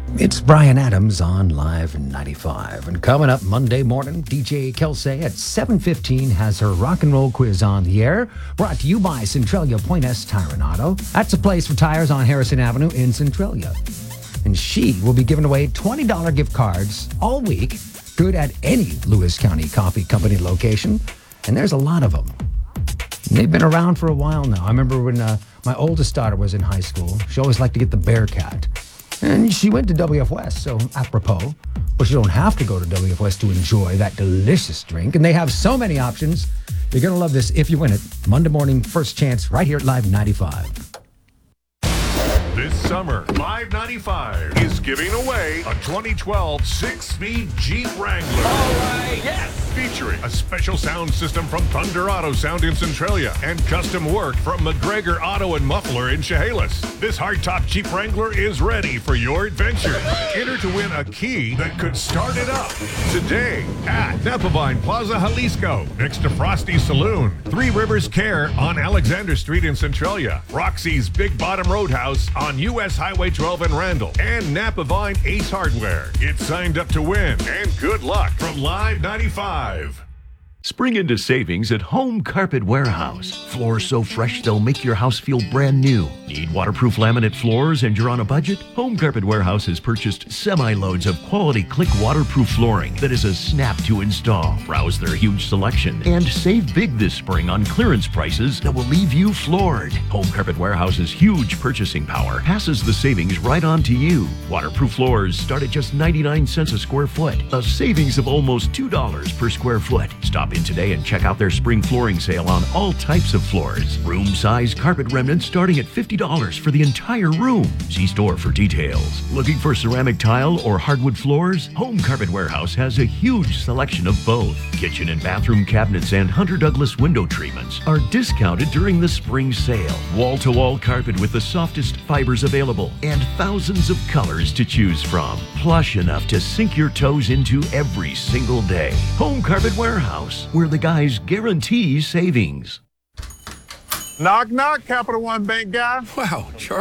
It's Brian Adams on Live 95. And coming up Monday morning, DJ Kelsey at 7:15 has her rock and roll quiz on the air. Brought to you by Centralia Pointe Tire and Auto. That's a place for tires on Harrison Avenue in Centralia. And she will be giving away $20 gift cards all week, good at any Lewis County Coffee Company location. And there's a lot of them. And they've been around for a while now. I remember when my oldest daughter was in high school, she always liked to get the Bearcat. And she went to WF West, so apropos. But you don't have to go to WF West to enjoy that delicious drink. And they have so many options. You're going to love this if you win it. Monday morning, first chance, right here at Live 95. This summer, Live 95 is giving away a 2012 six-speed Jeep Wrangler. All right, yes! Featuring a special sound system from Thunder Auto Sound in Centralia and custom work from McGregor Auto and Muffler in Chehalis. This hardtop Jeep Wrangler is ready for your adventure. Enter to win a key that could start it up today at Napavine Plaza Jalisco, next to Frosty's Saloon, Three Rivers Care on Alexander Street in Centralia, Roxy's Big Bottom Roadhouse on U.S. Highway 12 in Randall, and Napavine Ace Hardware. Get signed up to win, and good luck from Live 95. Spring into savings at Home Carpet Warehouse. Floors so fresh they'll make your house feel brand new. Need waterproof laminate floors and you're on a budget? Home Carpet Warehouse has purchased semi-loads of quality click waterproof flooring that is a snap to install. Browse their huge selection and save big this spring on clearance prices that will leave you floored. Home Carpet Warehouse's huge purchasing power passes the savings right on to you. Waterproof floors start at just 99 cents a square foot, a savings of almost $2 per square foot. Stop in today and check out their spring flooring sale on all types of floors. Room size carpet remnants starting at $50 for the entire room. See store for details. Looking for ceramic tile or hardwood floors? Home Carpet Warehouse has a huge selection of both. Kitchen and bathroom cabinets and Hunter Douglas window treatments are discounted during the spring sale. Wall-to-wall carpet with the softest fibers available and thousands of colors to choose from. Plush enough to sink your toes into every single day. Home Carpet Warehouse, where the guys guarantee savings. Knock, knock, Capital One Bank guy. Wow, Charles.